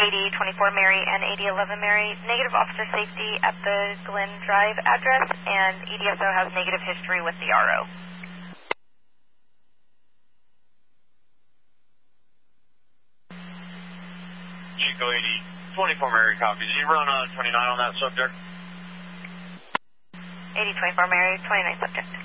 8024 Mary and 8011 Mary, negative officer safety at the Glen Drive address, and EDSO has negative history with the RO. Chico 8024 Mary, copy. Did you run 29 on that subject? 8024 Mary, 29 subject.